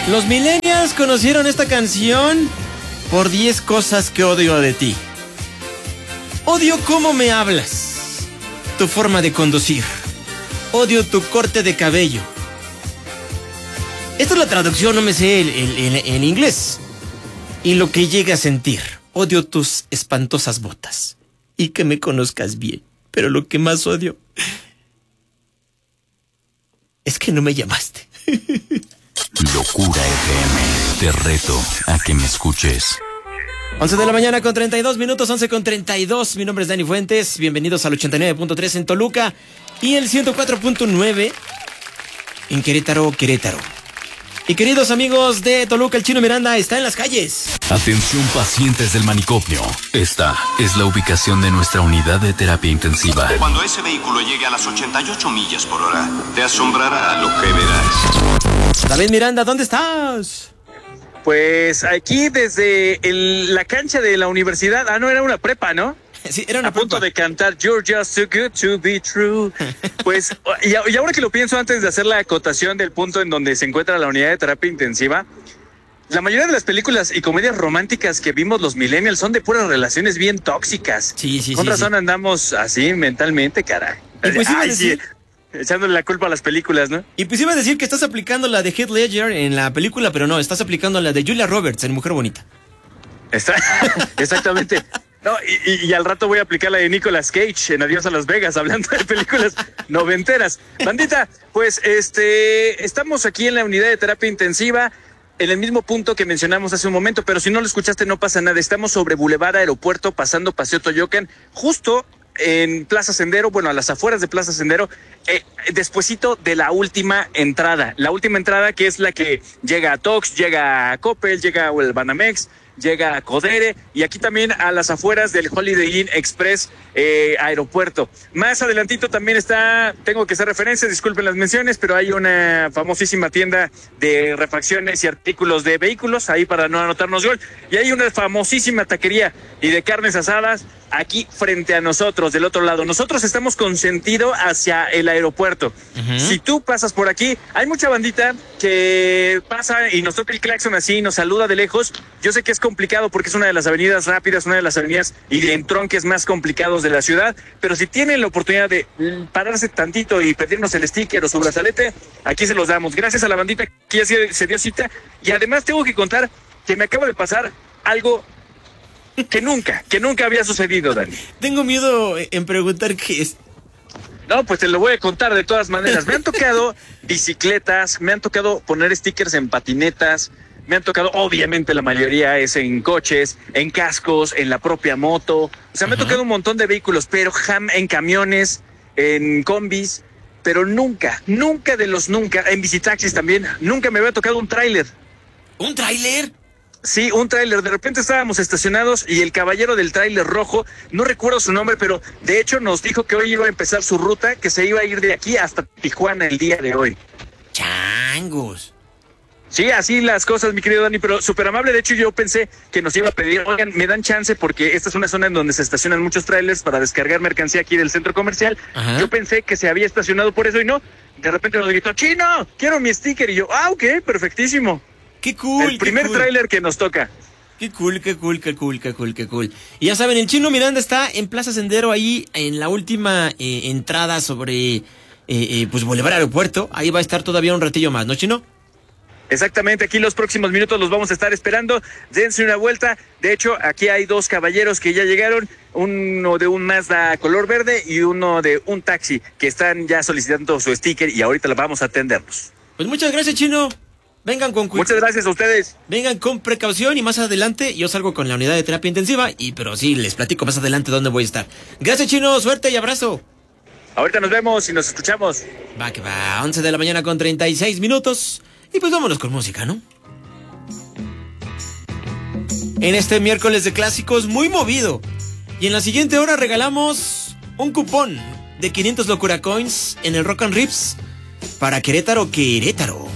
Los millennials conocieron esta canción por 10 cosas que odio de ti. Odio cómo me hablas, tu forma de conducir. Odio tu corte de cabello. Esta es la traducción, no me sé el inglés. Y lo que llega a sentir. Odio tus espantosas botas. Y que me conozcas bien. Pero lo que más odio es que no me llamaste. Locura FM, te reto a que me escuches. 11 de la mañana con 32 minutos, 11 con 32. Mi nombre es Dani Fuentes. Bienvenidos al 89.3 en Toluca y el 104.9 en Querétaro. Y queridos amigos de Toluca, el Chino Miranda está en las calles. Atención pacientes del manicomio. Esta es la ubicación de nuestra unidad de terapia intensiva. Cuando ese vehículo llegue a las 88 millas por hora, te asombrará lo que verás. David Miranda, ¿dónde estás? Pues aquí desde la cancha de la universidad. Ah, no, era una prepa, ¿no? Sí, era una a punto de cantar You're just too good to be true. Pues, y ahora que lo pienso, antes de hacer la acotación del punto en donde se encuentra la unidad de terapia intensiva, la mayoría de las películas y comedias románticas que vimos los millennials son de puras relaciones bien tóxicas. Sí. Con razón andamos así mentalmente, caray. Y pues iba a decir... echándole la culpa a las películas, ¿no? Y pues iba a decir que estás aplicando la de Heath Ledger en la película, pero no, estás aplicando la de Julia Roberts en Mujer Bonita. Exactamente. No, y al rato voy a aplicar la de Nicolas Cage en Adiós a Las Vegas, hablando de películas noventeras. Bandita, pues estamos aquí en la unidad de terapia intensiva, en el mismo punto que mencionamos hace un momento, pero si no lo escuchaste no pasa nada. Estamos sobre Boulevard Aeropuerto, pasando Paseo Toyocan, justo en Plaza Sendero, bueno, a las afueras de Plaza Sendero, despuesito de la última entrada que es la que llega a Tox, llega a Coppel, llega a el Banamex, llega a Codere, y aquí también a las afueras del Holiday Inn Express Aeropuerto. Más adelantito también está, tengo que hacer referencias, disculpen las menciones, pero hay una famosísima tienda de refacciones y artículos de vehículos, ahí para no anotarnos gol, y hay una famosísima taquería y de carnes asadas aquí frente a nosotros, del otro lado. Nosotros estamos con sentido hacia el aeropuerto. Uh-huh. Si tú pasas por aquí, hay mucha bandita que pasa y nos toca el claxon así y nos saluda de lejos. Yo sé que es complicado porque es una de las avenidas rápidas, una de las avenidas y de entronques más complicados de la ciudad, pero si tienen la oportunidad de pararse tantito y pedirnos el sticker o su brazalete, aquí se los damos. Gracias a la bandita que ya se dio cita. Y además tengo que contar que me acaba de pasar algo que nunca había sucedido, Dani. Tengo miedo en preguntar qué es. No, pues te lo voy a contar de todas maneras. Me han tocado bicicletas, me han tocado poner stickers en patinetas, me han tocado, obviamente la mayoría es en coches, en cascos, en la propia moto. O sea, me ha tocado un montón de vehículos, pero en camiones, en combis, pero nunca, en bicitaxis también, nunca me había tocado un tráiler. ¿Un tráiler? Sí, un tráiler. De repente estábamos estacionados y el caballero del tráiler rojo, no recuerdo su nombre, pero de hecho nos dijo que hoy iba a empezar su ruta, que se iba a ir de aquí hasta Tijuana el día de hoy. ¡Changos! Sí, así las cosas, mi querido Dani, pero súper amable. De hecho, yo pensé que nos iba a pedir, oigan, me dan chance porque esta es una zona en donde se estacionan muchos trailers para descargar mercancía aquí del centro comercial. Ajá. Yo pensé que se había estacionado por eso y no. De repente nos gritó, ¡Chino! ¡Quiero mi sticker! Y yo, ok, perfectísimo. ¡Qué cool! El primer tráiler que nos toca. Qué cool. Y ya saben, el Chino Miranda está en Plaza Sendero, ahí en la última entrada sobre pues Boulevard Aeropuerto. Ahí va a estar todavía un ratillo más, ¿no, Chino? Exactamente, aquí los próximos minutos los vamos a estar esperando. Dense una vuelta. De hecho, aquí hay dos caballeros que ya llegaron, uno de un Mazda color verde y uno de un taxi, que están ya solicitando su sticker y ahorita la vamos a atenderlos. Pues muchas gracias, Chino. Vengan con cuidado. Muchas gracias a ustedes. Vengan con precaución y más adelante yo salgo con la unidad de terapia intensiva pero sí, les platico más adelante dónde voy a estar. Gracias, Chino, suerte y abrazo. Ahorita nos vemos y nos escuchamos. Va que va, 11 de la mañana con 36 minutos. Y pues vámonos con música, ¿no? En este miércoles de clásicos muy movido. Y en la siguiente hora regalamos un cupón de 500 Locura Coins en el Rock and Rips para Querétaro.